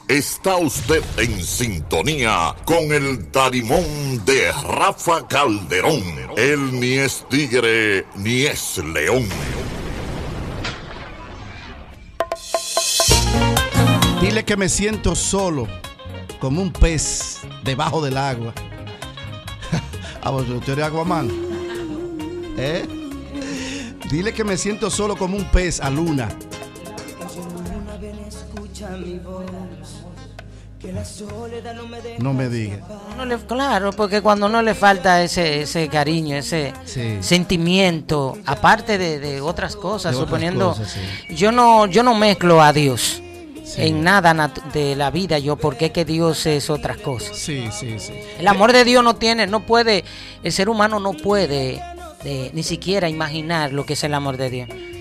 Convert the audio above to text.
Está usted en sintonía con el Tarimón de Rafa Calderón. Él ni es tigre ni es león. Dile que me siento solo, como un pez debajo del agua. ¿Tú eres Aquaman? Dile que me siento solo como un pez a Luna. No me diga. Claro, porque cuando no le falta ese cariño, ese sentimiento, aparte de otras cosas, suponiendo, yo no mezclo a Dios en nada de la vida, porque es que Dios es otras cosas. Sí. El amor de Dios no puede, el ser humano no puede ni siquiera imaginar lo que es el amor de Dios.